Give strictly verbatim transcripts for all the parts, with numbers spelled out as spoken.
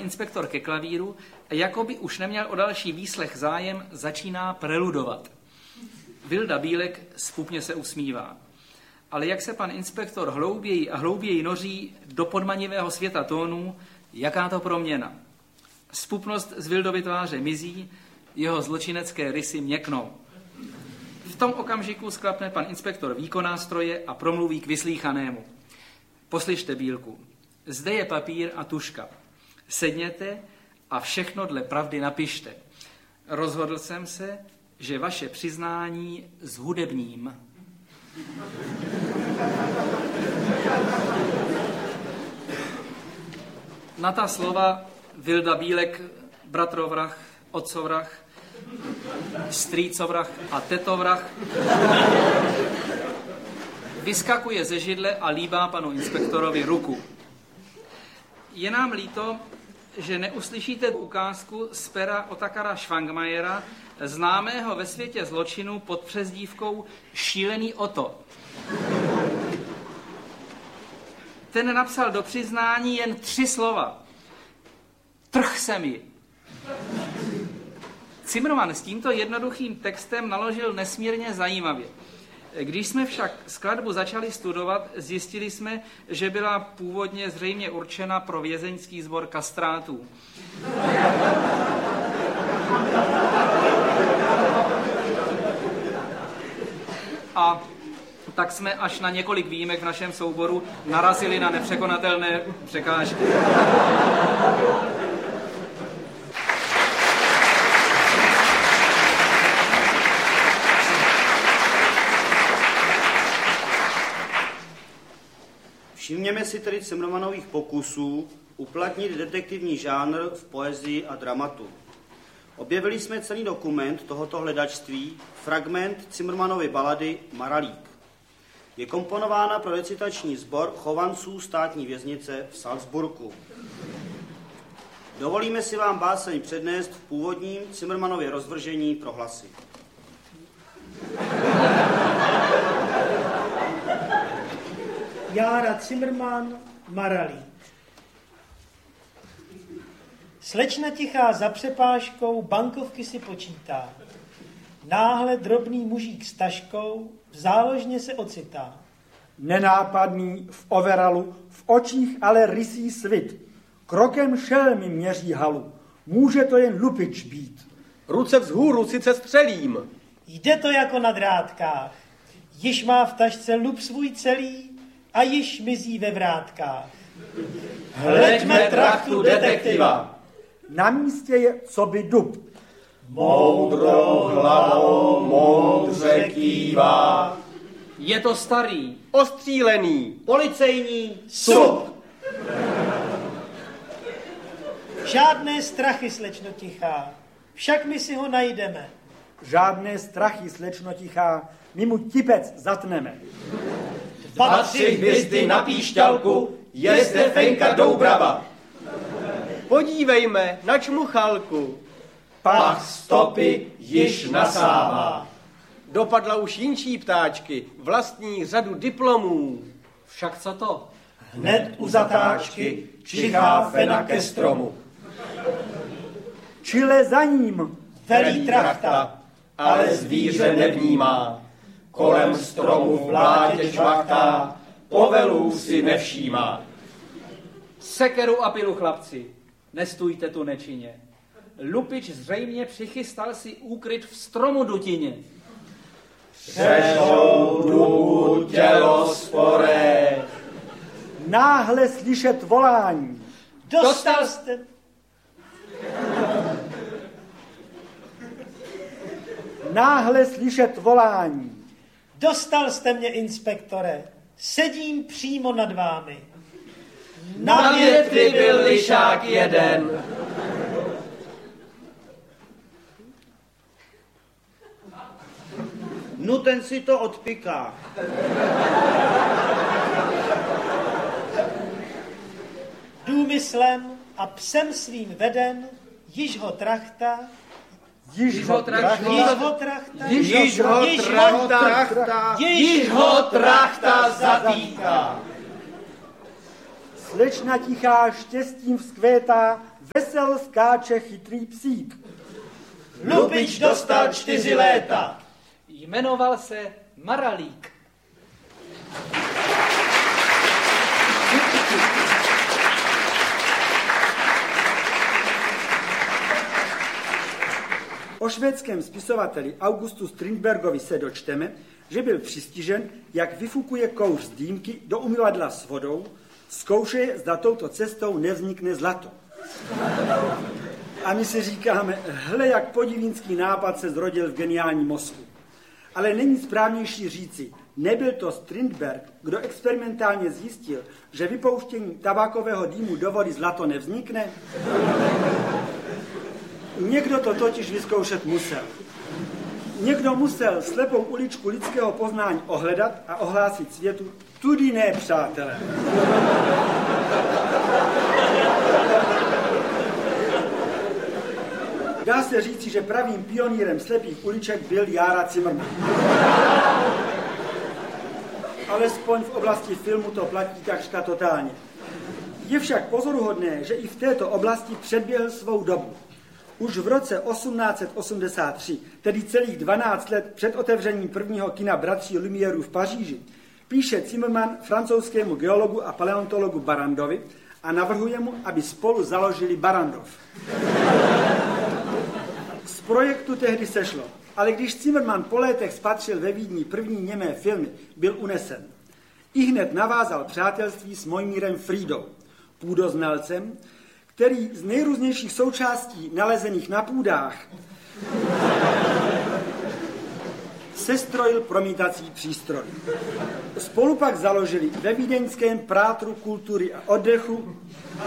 inspektor ke klavíru a jakoby už neměl o další výslech zájem, začíná preludovat. Vilda Bílek zpupně se usmívá. Ale jak se pan inspektor hlouběji a hlouběji noří do podmanivého světa tónů, jaká to proměna. Zpupnost z Vildovy tváře mizí, jeho zločinecké rysy měknou. V tom okamžiku sklapne pan inspektor výkonástroje a promluví k vyslýchanému. Poslyšte, Bílku, zde je papír a tužka. Sedněte a všechno dle pravdy napište. Rozhodl jsem se, že vaše přiznání zhudebním. Na ta slova Vilda Bílek, bratrovrah, otcovrah, strýcovrah a tetovrah vyskakuje ze židle a líbá panu inspektorovi ruku. Je nám líto, že neuslyšíte ukázku z pera Otakara Švangmajera, známého ve světě zločinu pod přezdívkou Šílený Oto. Ten napsal do přiznání jen tři slova. Trh se mi. Zimmermann s tímto jednoduchým textem naložil nesmírně zajímavě. Když jsme však skladbu začali studovat, zjistili jsme, že byla původně zřejmě určena pro vězeňský sbor kastrátů. A tak jsme až na několik výjimek v našem souboru narazili na nepřekonatelné překážky. Všimněme si tedy Zimmermannových pokusů uplatnit detektivní žánr v poezii a dramatu. Objevili jsme celý dokument tohoto hledačství, fragment Zimmermannovy balady Maralík. Je komponována pro recitační sbor chovanců státní věznice v Salzburgu. Dovolíme si vám báseň přednést v původním Zimmermannově rozvržení pro hlasy. Jára Zimmermann, Maralík. Slečna tichá za přepážkou bankovky si počítá. Náhle drobný mužík s taškou v záložně se ocitá. Nenápadný v overalu, v očích ale rysý svit. Krokem šelmy měří halu. Může to jen lupič být. Ruce vzhůru sice střelím. Jde to jako na drátkách. Již má v tašce lup svůj celý a již mizí ve vrátkách. Hleďme trachtu detektiva. Na místě je coby dub. Moudrou hlavou moudře kývá. Je to starý, ostřílený, Policejní sup. Žádné strachy, slečno tichá, však my si ho najdeme. Žádné strachy, slečno tichá, my mu tipec zatneme. Dva, tři hvězdy na píšťalku, je zde Fenka Doubrava. Podívejme na čmuchalku. Pach stopy již nasává. Dopadla už jinčí ptáčky, vlastní řadu diplomů. však co to? Hned u zatáčky čichá fena ke stromu. Čile za ním Velí trachta, ale zvíře nevnímá. Kolem stromu v blátě čvachtá, povelů si nevšímá. Sekeru a pilu, chlapci, nestůjte tu nečinně. Lupič zřejmě přichystal si úkryt v stromu dutině. Přešou dubu tělo sporé. Náhle slyšet volání. Dostal jste... Náhle slyšet volání. Dostal jste mě, inspektore. Sedím přímo nad vámi. Na větvi byl lišák jeden. No ten si to odpiká. Důmyslem a psem svým veden, již ho trachta, Již ho trachta, již ho trachta, Již ho již trachta, již ho trachta zatýká. Slečna tichá štěstím vzkvétá, Vesel skáče chytrý psík. Lupič dostal čtyři léta. Jmenoval se Maralík. O švédském spisovateli Augustu Strindbergovi se dočteme, že byl přistižen, jak vyfukuje kouř z dýmky do umyvadla s vodou, zkoušeje, zda touto cestou nevznikne zlato. A my si říkáme, hle, jak podivínský nápad se zrodil v geniálním mozku. Ale není správnější říci, nebyl to Strindberg, kdo experimentálně zjistil, že vypouštění tabákového dýmu do vody zlato nevznikne? Někdo to totiž vyzkoušet musel. Někdo musel slepou uličku lidského poznání ohledat a ohlásit světu, tudy ne, přátelé. Dá se říci, že pravým pionýrem slepých uliček byl Jára Zimmermann. Alespoň v oblasti filmu to platí takřka totálně. Je však pozoruhodné, že i v této oblasti předběhl svou dobu. Už v roce osmnáct set osmdesát tři, tedy celých dvanáct let před otevřením prvního kina bratří Lumierů v Paříži, píše Zimmermann francouzskému geologu a paleontologu Barandovi a navrhuje mu, aby spolu založili Barandov. Z projektu tehdy sešlo, ale když Zimmermann po létech spatřil ve Vídni první němé filmy, byl unesen. Ihned navázal přátelství s Mojmírem Frídou, půdoznalcem, který z nejrůznějších součástí nalezených na půdách sestrojil promítací přístroj. Spolu pak založili ve vídeňském Prátru kultury a oddechu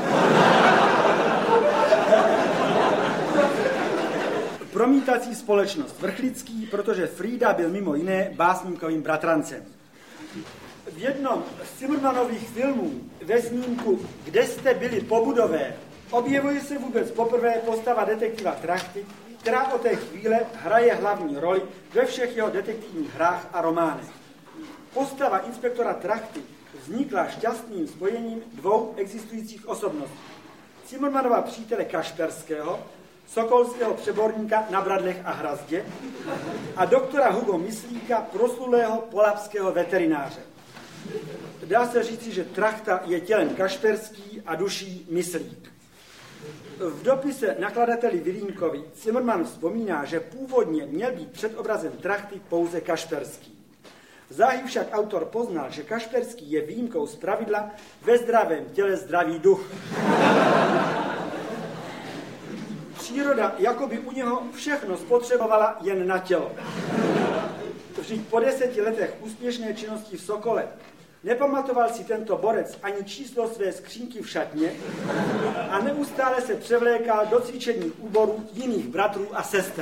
promítací společnost Vrchlický, protože Frída byl mimo jiné básníkovým bratrancem. V jednom z Zimmermannových filmů ve snímku Kde jste byli po Budové objevuje se vůbec poprvé postava detektiva Trachty, která od té chvíle hraje hlavní roli ve všech jeho detektivních hrách a románech. Postava inspektora Trachty vznikla šťastným spojením dvou existujících osobností. Zimmermannova přítele Kašperského, sokolského přeborníka na bradlech a hrazdě, a doktora Hugo Myslíka, proslulého polabského veterináře. Dá se říci, že Trachta je tělem Kašperský a duší Myslík. V dopise nakladateli Vilímkovi Zimmermann vzpomíná, že původně měl být před obrazem Trachty pouze Kašperský. Záhy však autor poznal, že Kašperský je výjimkou z pravidla ve zdravém těle zdravý duch. Příroda jakoby u něho všechno spotřebovala jen na tělo. Vždyť po deseti letech úspěšné činnosti v Sokole nepamatoval si tento borec ani číslo své skřínky v šatně a neustále se převlékal do cvičených úborů jiných bratrů a sester.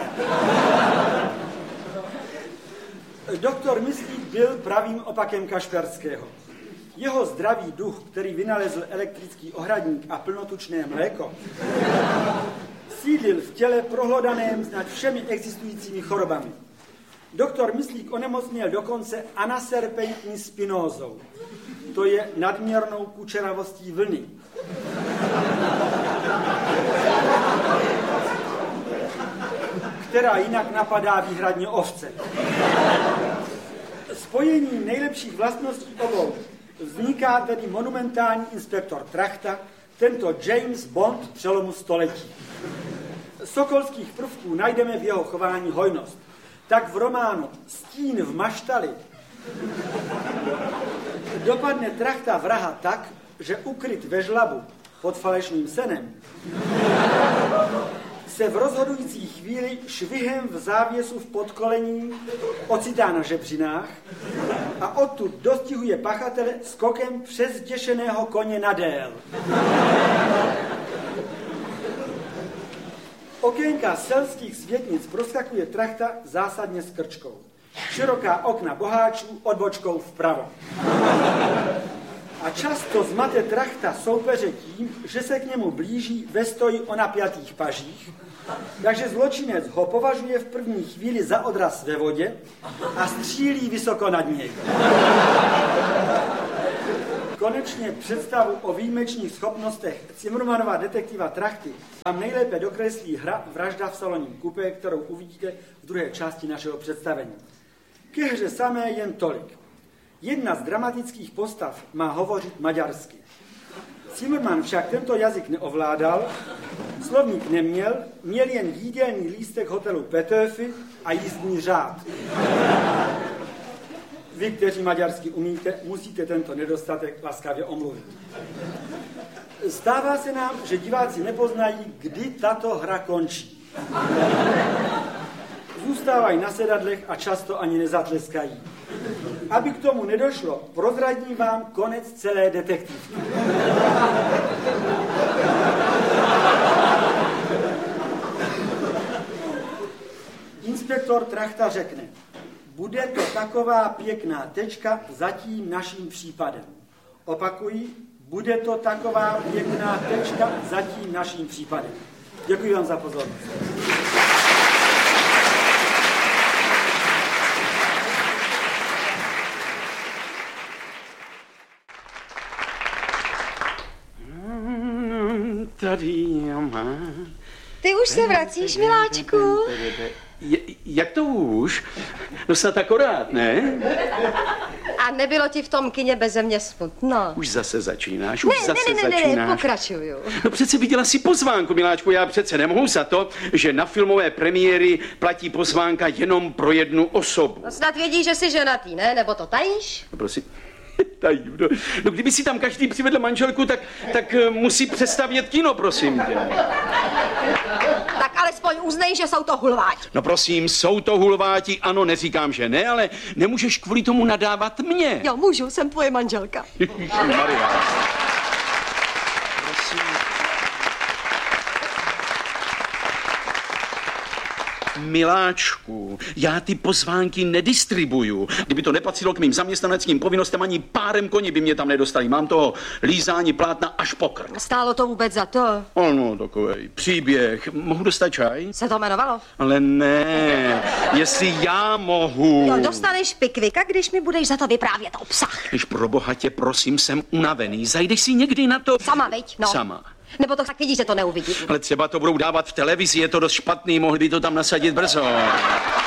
Doktor Myslík byl pravým opakem Kašperského. Jeho zdravý duch, který vynalezl elektrický ohradník a plnotučné mléko, sídlil v těle prohlodaném nad všemi existujícími chorobami. Doktor Myslík onemocněl dokonce anaserpeitní spinózou. To je nadměrnou kučeravostí vlny. Která jinak napadá výhradně ovce. Spojením nejlepších vlastností obou vzniká tedy monumentální inspektor Trachta, tento James Bond přelomu století. Sokolských prvků najdeme v jeho chování hojnost. Tak v románu Stín v maštali dopadne Trachta vraha tak, že ukryt ve žlabu pod falešným senem se v rozhodující chvíli švihem v závěsu v podkolení ocitá na žebřinách a odtud dostihuje pachatele skokem přes děšeného koně na dél. Okénka selských světnic proskakuje Trachta zásadně s krčkou. Široká okna boháčů odbočkou vpravo. A často zmate Trachta soupeře tím, že se k němu blíží ve stoji o napjatých pažích, takže zločinec ho považuje v první chvíli za odraz ve vodě a střílí vysoko nad něj. konečně představu o výjimečných schopnostech Zimmermanova detektiva Trachty vám nejlépe dokreslí hra Vražda v saloním kupé, kterou uvidíte v druhé části našeho představení. Ke hře samé jen tolik. Jedna z dramatických postav má hovořit maďarsky. Zimmerman však tento jazyk neovládal, slovník neměl, měl jen jídelní lístek hotelu Petöfi a jízdní řád. Vy, kteří maďarsky umíte, musíte tento nedostatek laskavě omluvit. Stává se nám, že diváci nepoznají, kdy tato hra končí. Zůstávají na sedadlech a často ani nezatleskají. Aby k tomu nedošlo, prozradím vám konec celé detektivky. Inspektor Trachta řekne: bude to taková pěkná tečka za tím naším případem. Opakuji, bude to taková pěkná tečka za tím naším případem. Děkuji vám za pozornost. Tady má. Ty už se vracíš, miláčku? Je, jak to už? No snad akorát, ne? A nebylo ti v tom kině beze mě smutno? Už zase začínáš, už ne, zase ne, ne, ne, začínáš. Ne, pokračuju. No přece viděla si pozvánku, miláčku, já přece nemohu za to, že na filmové premiéry platí pozvánka jenom pro jednu osobu. No snad vědí, že jsi ženatý, ne? Nebo to tajíš? No prosím. Tajím, no. no kdyby si tam každý přivedl manželku, tak, tak musí přestavět kino, prosím tě. Tak alespoň uznej, že jsou to hulváti. No prosím, jsou to hulváti, ano, neříkám, že ne, ale nemůžeš kvůli tomu nadávat mě. Jo, můžu, jsem tvoje manželka. Maria. Prosím. Miláčku, já ty pozvánky nedistribuju. Kdyby to nepatřilo k mým zaměstnaneckým povinnostem, ani párem koni by mě tam nedostali. Mám toho lízání plátna až po krk. Stálo to vůbec za to? Ano, takovej příběh. Mohu dostat čaj? Se to jmenovalo? Ale ne, jestli já mohu. Jo, dostaneš pikvika, když mi budeš za to vyprávět obsah. Když pro boha tě, prosím, jsem unavený. Zajdeš si někdy na to? Sama, veď? No. Sama. Nebo to tak vidíš, že to neuvidím. Ale třeba to budou dávat v televizi, je to dost špatný, mohli by to tam nasadit brzo.